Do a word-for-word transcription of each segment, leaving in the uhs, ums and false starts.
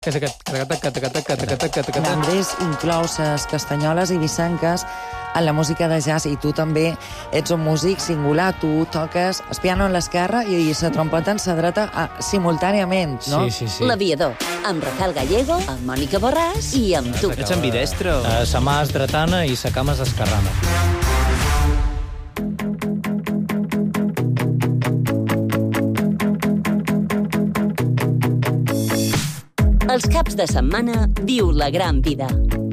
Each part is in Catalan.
L'Andrés inclou les castanyoles i bissanques en la música de jazz, i tu també ets un músic singular. Tu toques el piano en l'esquerra i la trompeta en la dreta ah, simultàniament, no? Sí, sí, sí. L'aviador, amb Rafael Gallego, amb Mònica Borràs i amb tu. Ets ambidestre? Uh, sa mà és dretana i sa cama és esquerrana. Els caps de setmana viu la gran vida.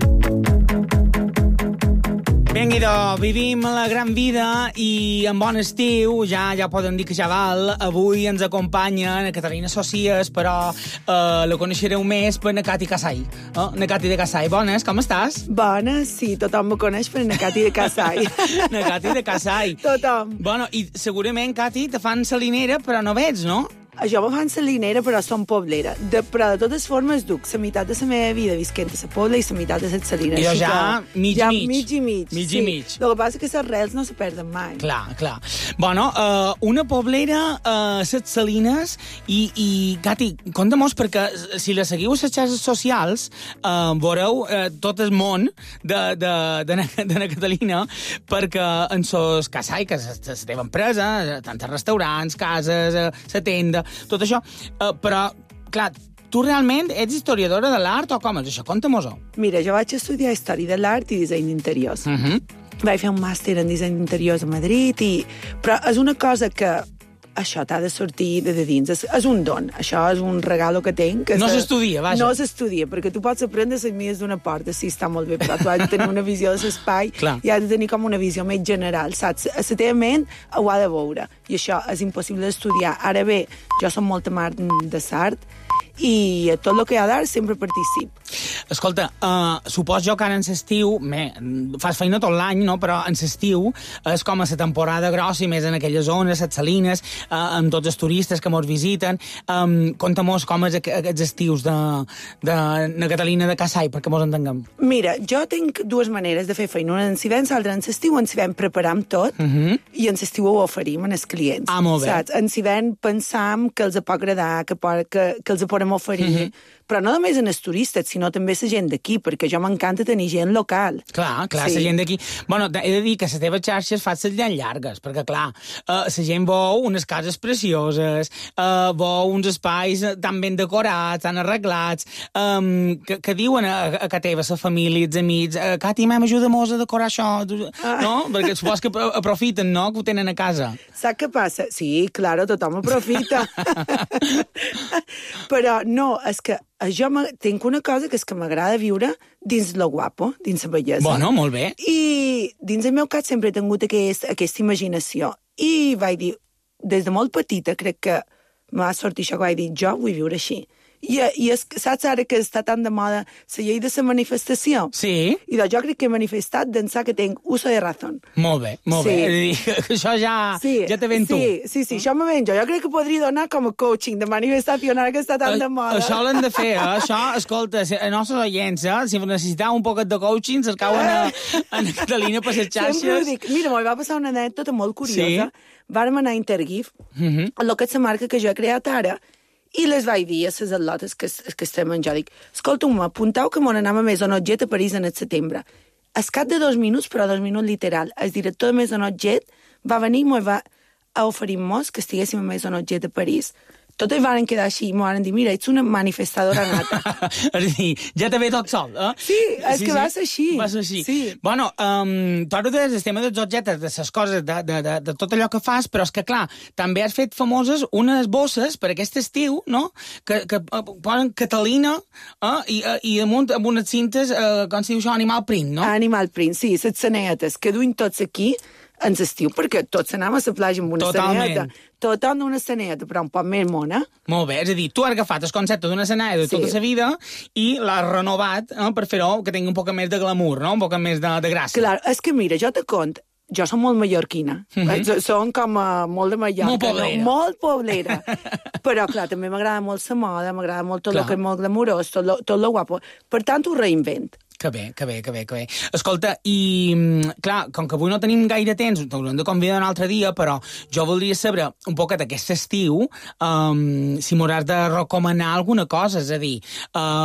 Vinga, vivim la gran vida i en bon estiu, ja ja podem dir que ja val. Avui ens acompanya la Catalina Socias, però eh, la coneixereu més per Necati Casai. Eh? Necati de Casai, bones, com estàs? Bones, sí, tothom me coneix per Necati de Casai. Necati de Casai. Tothom. Bueno, i segurament, Cati, te fan salinera, però no veig, no? Jo me fan salinera, però som poblera. De, però de totes formes duc la meitat de la meva vida visquent a la pobla i la meitat de la salina. I jo ja mig i ja mig. mig i mig. Mig sí. i mig. El que passa és que les rels no se perden mai. Clar, clar. Bueno, uh, una poblera a uh, les salines i, i Cati, conta-mos, perquè si la seguiu a les xarxes socials uh, veureu uh, tot el món de, de, de, de la Catalina, perquè en sos casai, que és la teva empresa, tant restaurants, cases, la tenda, tot això, uh, però, clar, tu realment ets historiadora de l'art o com és això? Conta-mos-ho. Mira, jo vaig estudiar Història de l'Art i Disseny d'Interiors. Uh -huh. Vaig fer un màster en Disseny d'Interiors a Madrid, i... però és una cosa que això t'ha de sortir de, de dins. És, és un don. Això és un regalo que tinc. Que no se... s'estudia, vaja. No s'estudia, perquè tu pots aprendre les mies d'una porta, sí, està molt bé, però tu has de tenir una visió de l'espai i has de tenir com una visió més general, saps? A la teva ment ho ha de veure, i això és impossible d'estudiar. Ara bé, jo som molt amant de l'art, i a tot el que hi ha d'art sempre participo. Escolta, uh, supos jo que ara en l'estiu, fas feina tot l'any, no? Però en l'estiu és com a la temporada grossa i més en aquelles zones, les salines, uh, amb tots els turistes que mos visiten. Um, Conta-mos com és aquests estius de, de la Catalina de Casai, perquè mos entenguem. Mira, jo tinc dues maneres de fer feina. Una en s'hi ven, l'altra en l'estiu. En s'hi ven preparam tot, uh -huh. i en l'estiu ho oferim als clients. Ah, molt bé. Saps? En s'hi ven pensam que els pot agradar, que, que, que els podem oferir, uh -huh. però no només en els turistes, sinó també la gent d'aquí, perquè jo m'encanta tenir gent local. Clar, clar, sí. La gent d'aquí... Bueno, he de dir que les teves xarxes fan les llan llargues, perquè, clar, la uh, gent veu unes cases precioses, uh, veu uns espais tan ben decorats, tan arreglats, um, que, que diuen a, a que teva, la família, els amics, uh, Cati, mem, ajuda-mos a decorar això, ah. no? Perquè supos que aprofiten, no?, que ho tenen a casa. Saps què passa? Sí, claro, tothom aprofita. Però no, és que jo tinc una cosa que és que m'agrada viure dins lo guapo, dins la bellesa. Bueno, molt bé. I dins el meu cap sempre he tingut aquest, aquesta imaginació. I vaig dir, des de molt petita, crec que m'ha sortit això, que vaig dir, jo vull viure així. I, i és, saps ara que està tan de moda la llei de la manifestació? Sí. I doncs jo crec que he manifestat d'ençà que tinc uso de razón. Molt bé, molt sí. bé. És a dir, que això ja, sí, ja te ven tu. Sí, sí, sí, això me ven jo. Jo crec que podria donar com a coaching de manifestació ara que està tan de moda. Això l'hem de fer, eh? Això, escolta, a nostres oients, eh? Si necessiteu un poquet de coaching, es cauen a, a Catalina per les xarxes. Sempre ho dic. Mira, m'hi va passar una anècdota molt curiosa. Sí. Vàrem anar a Intergif, uh -huh. el que és la marca que jo he creat ara, i les vaig dir a les atletes que, que estem en jo, dic, escolta-me, apuntau que m'on anam a Maisonotjet a París en el setembre. Es cap de dos minuts, però dos minuts literal, el director de Maisonotjet va venir i m'ho va oferir-nos que estiguéssim a Maisonotjet a París. Tot i van quedar així, m'ho van dir, mira, ets una manifestadora nata. És a dir, ja te ve tot sol, eh? Sí, és sí, que sí. va ser així. Va ser així. Sí. Bueno, um, tu ara des del tema dels objectes, de les coses, de, de, de, de tot allò que fas, però és que, clar, també has fet famoses unes bosses per aquest estiu, no?, que, que uh, posen Catalina, eh? I, uh, i damunt amb unes cintes, uh, com si diu això, Animal Print, no? Animal Print, sí, les sanetes, que duim tots aquí, ens estiu, perquè tots anàvem a la platja amb una Totalment. saneta. Tothom d'una saneta, però un poc més mona. Molt bé, és a dir, tu has agafat el concepte d'una saneta de tota sí. la vida i l'has renovat, no?, per fer-ho que tingui un poc més de glamour, no?, un poc més de, de gràcia. Clar, és que mira, jo te cont, jo som molt mallorquina, mm -hmm. som com a, molt de Mallorca. Molt poblera. No? Molt poblera. Però, clar, també m'agrada molt la moda, m'agrada molt tot el que és molt glamurós, tot lo, tot lo guapo. Per tant, ho reinvent. Que bé, que bé, que bé, que bé. Escolta, i, clar, com que avui no tenim gaire temps, t'haurem de convidar un altre dia, però jo voldria saber un poquet aquest estiu um, si m'hauràs de recomanar alguna cosa, és a dir... Uh,